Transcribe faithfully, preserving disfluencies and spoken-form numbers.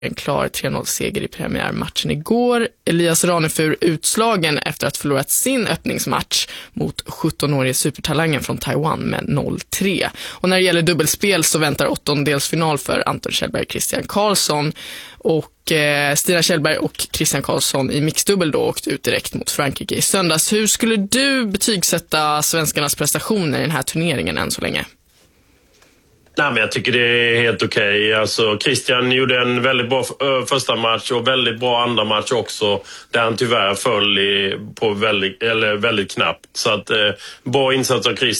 en klar tre noll-seger i premiärmatchen igår. Elias Ranefur utslagen efter att förlorat sin öppningsmatch mot sjuttonårige supertalangen från Taiwan med noll tre. Och när det gäller dubbelspel så väntar åttondelsfinal för Anton Kjellberg och Christian Karlsson. Och eh, Stina Kjellberg och Christian Karlsson i mixdubbel då åkte ut direkt mot Frankrike i söndags. Hur skulle du betygsätta svenskarnas prestationer i den här turneringen än så länge? Nej, men jag tycker det är helt okej. Okay. Alltså, Christian gjorde en väldigt bra första match och väldigt bra andra match också. Där han tyvärr föll i, på väldigt, eller väldigt knappt. Så att, eh, bra insats av Christian.